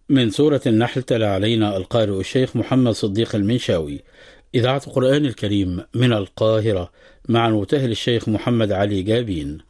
من سورة النحل تلا علينا القارئ الشيخ محمد صديق المنشاوي، إذاعة القرآن الكريم من القاهرة، مع المبتهل الشيخ محمد علي جابين.